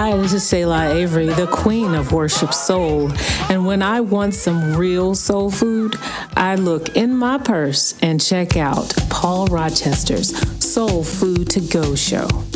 Hi, this is Selah Avery, the queen of worship soul. And when I want some real soul food, I look in my purse and check out Paul Rochester's Soul Food to Go show.